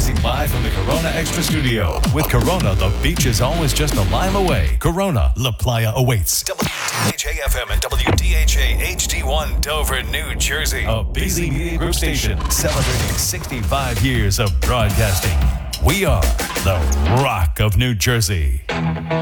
Broadcasting live from the Corona Extra Studio. With Corona, the beach is always just a mile away. Corona, La Playa awaits. WDHA-FM and WDHA-HD1 Dover, New Jersey. A Beasley Media Group station celebrating 65 years of broadcasting. We are the Rock of New Jersey.